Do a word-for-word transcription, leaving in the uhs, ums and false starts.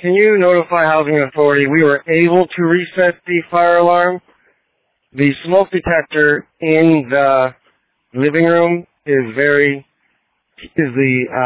can you notify Housing Authority? We were able to reset the fire alarm. The smoke detector in the living room is very, is the